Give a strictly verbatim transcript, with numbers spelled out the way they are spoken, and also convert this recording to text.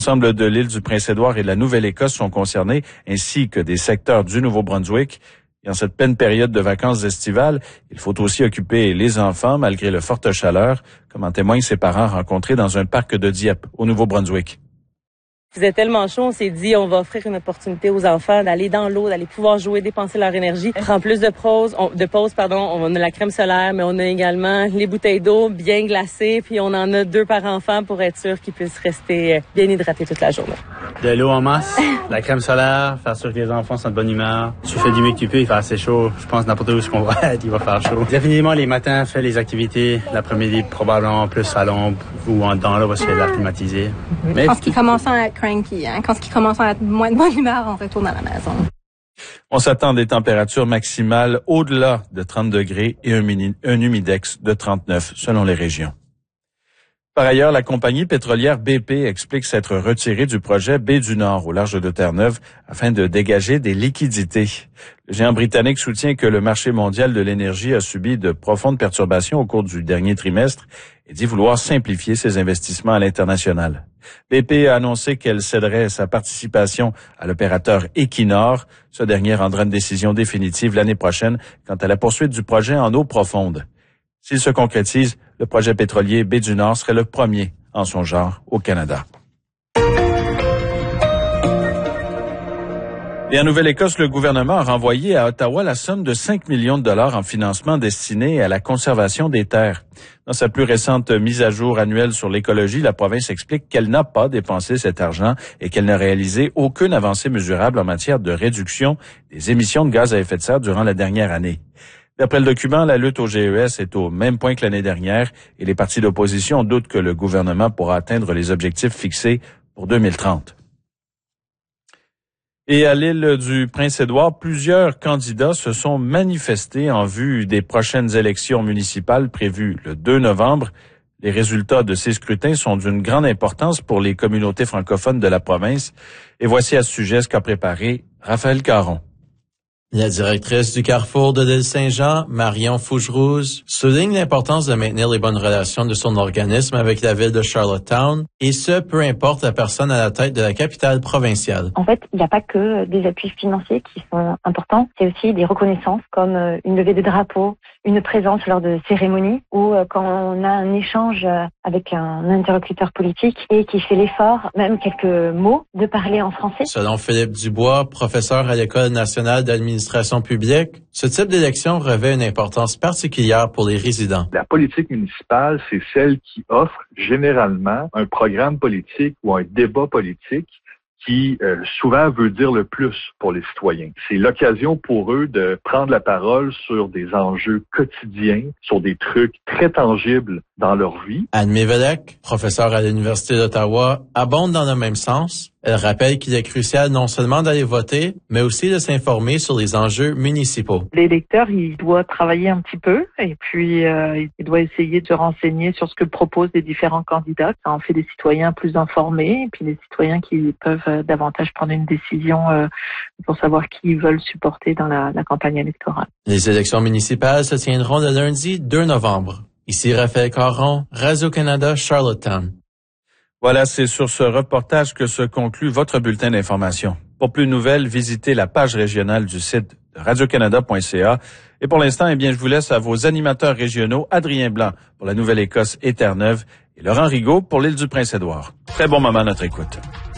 L'ensemble de l'île du Prince-Édouard et de la Nouvelle-Écosse sont concernés, ainsi que des secteurs du Nouveau-Brunswick. Et en cette pleine période de vacances estivales, il faut aussi occuper les enfants malgré le forte chaleur, comme en témoignent ses parents rencontrés dans un parc de Dieppe, au Nouveau-Brunswick. Il faisait tellement chaud, on s'est dit on va offrir une opportunité aux enfants d'aller dans l'eau, d'aller pouvoir jouer, dépenser leur énergie. On prend plus de pause, on, de pause, pardon, on a la crème solaire, mais on a également les bouteilles d'eau bien glacées, puis on en a deux par enfant pour être sûr qu'ils puissent rester bien hydratés toute la journée. De l'eau en masse, la crème solaire, faire sûr que les enfants sont de bonne humeur. Tu fais du mieux que tu peux, il fait assez chaud. Je pense n'importe où ce qu'on va être, il va faire chaud. Définitivement, les matins, fais les activités. L'après-midi, probablement plus à l'ombre ou en dans l'eau parce qu'il y a de l'air climatisé. Mm-hmm. Mais je pense qu'il commence à être cranky, hein. Quand il commence à être moins de bonne humeur, on retourne à la maison. On s'attend à des températures maximales au-delà de trente degrés et un, mini, un humidex de trente-neuf selon les régions. Par ailleurs, la compagnie pétrolière B P explique s'être retirée du projet Baie du Nord au large de Terre-Neuve afin de dégager des liquidités. Le géant britannique soutient que le marché mondial de l'énergie a subi de profondes perturbations au cours du dernier trimestre et dit vouloir simplifier ses investissements à l'international. B P a annoncé qu'elle céderait sa participation à l'opérateur Equinor. Ce dernier rendra une décision définitive l'année prochaine quant à la poursuite du projet en eau profonde. S'il se concrétise, le projet pétrolier Baie du Nord serait le premier en son genre au Canada. Et en Nouvelle-Écosse, le gouvernement a renvoyé à Ottawa la somme de cinq millions de dollars en financement destiné à la conservation des terres. Dans sa plus récente mise à jour annuelle sur l'écologie, la province explique qu'elle n'a pas dépensé cet argent et qu'elle n'a réalisé aucune avancée mesurable en matière de réduction des émissions de gaz à effet de serre durant la dernière année. D'après le document, la lutte au G E S est au même point que l'année dernière et les partis d'opposition doutent que le gouvernement pourra atteindre les objectifs fixés pour deux mille trente. Et à l'île du Prince-Édouard, plusieurs candidats se sont manifestés en vue des prochaines élections municipales prévues le deux novembre. Les résultats de ces scrutins sont d'une grande importance pour les communautés francophones de la province. Et voici à ce sujet ce qu'a préparé Raphaël Caron. La directrice du Carrefour de l'île Saint-Jean, Marion Fougerouze, souligne l'importance de maintenir les bonnes relations de son organisme avec la ville de Charlottetown, et ce, peu importe la personne à la tête de la capitale provinciale. En fait, il n'y a pas que des appuis financiers qui sont importants, c'est aussi des reconnaissances comme une levée de drapeau, une présence lors de cérémonies ou quand on a un échange avec un interlocuteur politique et qui fait l'effort, même quelques mots, de parler en français. Selon Philippe Dubois, professeur à l'École nationale d'administration publique, ce type d'élection revêt une importance particulière pour les résidents. La politique municipale, c'est celle qui offre généralement un programme politique ou un débat politique qui euh, souvent veut dire le plus pour les citoyens. C'est l'occasion pour eux de prendre la parole sur des enjeux quotidiens, sur des trucs très tangibles dans leur vie. Anne Mévelec, professeure à l'Université d'Ottawa, abonde dans le même sens. Elle rappelle qu'il est crucial non seulement d'aller voter, mais aussi de s'informer sur les enjeux municipaux. L'électeur, il doit travailler un petit peu et puis euh, il doit essayer de se renseigner sur ce que proposent les différents candidats. Ça en fait des citoyens plus informés et puis des citoyens qui peuvent euh, davantage prendre une décision euh, pour savoir qui ils veulent supporter dans la, la campagne électorale. Les élections municipales se tiendront le lundi deux novembre. Ici Raphaël Caron, Radio-Canada, Charlottetown. Voilà, c'est sur ce reportage que se conclut votre bulletin d'information. Pour plus de nouvelles, visitez la page régionale du site de radio canada point c a. Et pour l'instant, eh bien, je vous laisse à vos animateurs régionaux, Adrien Blanc pour la Nouvelle-Écosse et Terre-Neuve et Laurent Rigaud pour l'île du Prince-Édouard. Très bon moment à notre écoute.